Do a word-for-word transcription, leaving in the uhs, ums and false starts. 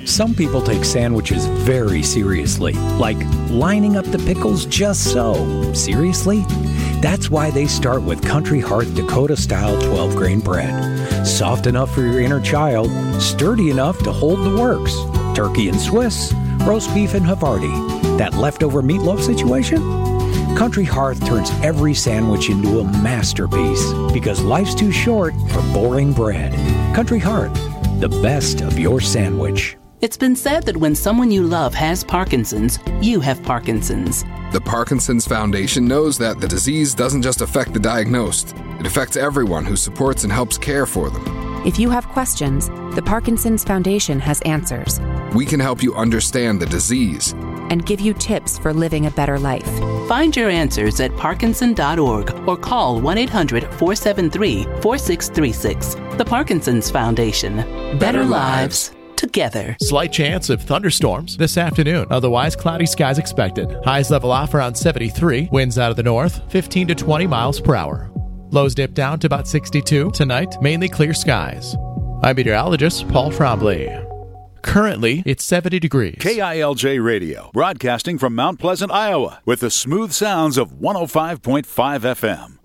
Some people take sandwiches very seriously, like lining up the pickles just so. Seriously? That's why they start with Country Hearth Dakota-style twelve-grain bread. Soft enough for your inner child, sturdy enough to hold the works. Turkey and Swiss, roast beef and Havarti. That leftover meatloaf situation? Country Hearth turns every sandwich into a masterpiece because life's too short for boring bread. Country Hearth, the best of your sandwich. It's been said that when someone you love has Parkinson's, you have Parkinson's. The Parkinson's Foundation knows that the disease doesn't just affect the diagnosed. It affects everyone who supports and helps care for them. If you have questions, the Parkinson's Foundation has answers. We can help you understand the disease and give you tips for living a better life. Find your answers at parkinson dot org or call one eight hundred four seven three four six three six. The Parkinson's Foundation. Better, better lives. Together. Slight chance of thunderstorms this afternoon. Otherwise, cloudy skies expected. Highs level off around seventy-three. Winds out of the north, fifteen to twenty miles per hour. Lows dip down to about sixty-two. Tonight, mainly clear skies. I'm meteorologist Paul Trombley. Currently, it's seventy degrees. K I L J Radio, broadcasting from Mount Pleasant, Iowa, with the smooth sounds of one oh five point five F M.